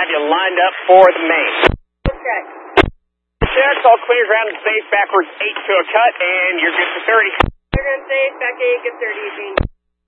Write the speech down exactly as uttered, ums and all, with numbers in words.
have you lined up for the main. Okay. Check, all clear, ground and safe, backwards eight to a cut, and you're good for thirty. They're going to say back eight, get thirty, Eugene.